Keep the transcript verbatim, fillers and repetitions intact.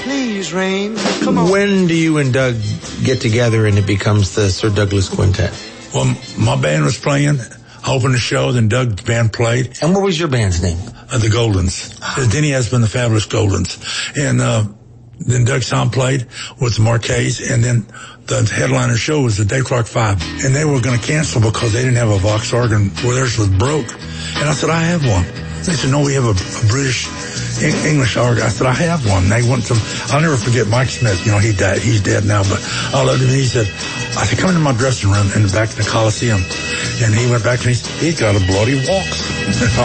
Please, Rain, come on. When do you and Doug get together and it becomes the Sir Douglas Quintet? Well, my band was playing, I opened the show, then Doug's band played. And what was your band's name? Uh, the Goldens. Uh, Denny has been the Fabulous Goldens. And uh then Doug Sound played with the Marquez, and then the headliner show was the Dave Clark Five. And they were going to cancel because they didn't have a Vox organ where theirs was broke. And I said, I have one. They said, no, we have a, a British English organ. I said, I have one. They went to, I'll never forget Mike Smith. You know, he died, he's dead now, but I loved him. He said, I said, come into my dressing room in the back of the Coliseum. And he went back and he said, he's got a bloody waltz.